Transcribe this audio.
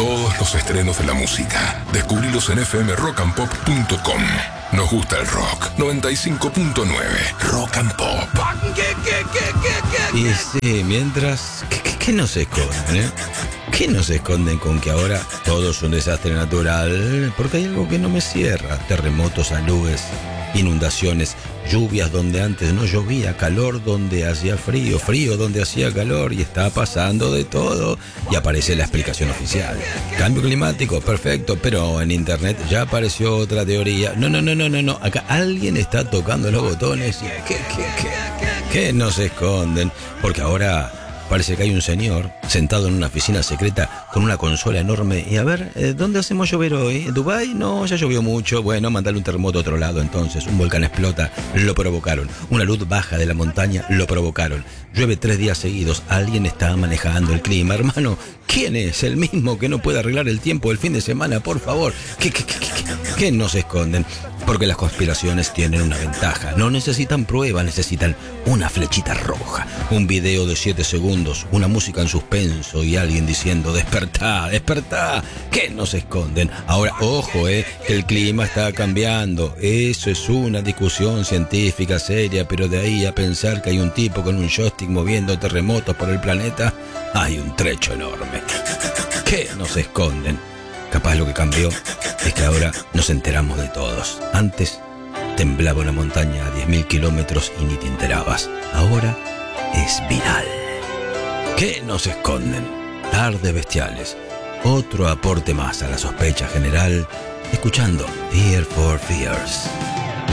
Todos los estrenos de la música. Descubrilos en fmrockandpop.com. Nos gusta el rock. 95.9 Rock and Pop. Y sí, mientras... ¿Qué nos esconden, ¿Qué nos esconden con que ahora todo es un desastre natural? Porque hay algo que no me cierra. Terremotos, aludes, inundaciones, lluvias donde antes no llovía, calor donde hacía frío, frío donde hacía calor, y está pasando de todo. Y aparece la explicación oficial. Cambio climático, perfecto, pero en internet ya apareció otra teoría. No. Acá alguien está tocando los botones y ¿qué nos esconden? Porque ahora parece que hay un señor sentado en una oficina secreta con una consola enorme. Y a ver, ¿dónde hacemos llover hoy? ¿Dubái? No, ya llovió mucho. Bueno, mandale un terremoto a otro lado entonces. Un volcán explota, lo provocaron. Una luz baja de la montaña, lo provocaron. Llueve 3 días seguidos, alguien está manejando el clima. Hermano, ¿quién es? ¿El mismo que no puede arreglar el tiempo del fin de semana? Por favor, ¿qué nos esconden? Porque las conspiraciones tienen una ventaja. No necesitan pruebas, necesitan una flechita roja, un video de 7 segundos, una música en suspenso y alguien diciendo despertá, despertá. ¿Qué nos esconden? Ahora, ojo, que el clima está cambiando. Eso es una discusión científica seria, pero de ahí a pensar que hay un tipo con un joystick moviendo terremotos por el planeta, hay un trecho enorme. ¿Qué nos esconden? Capaz lo que cambió es que ahora nos enteramos de todos. Antes temblaba una montaña a 10.000 kilómetros y ni te enterabas. Ahora es viral. ¿Qué nos esconden? Tardes bestiales. Otro aporte más a la sospecha general, escuchando Fear for Fears.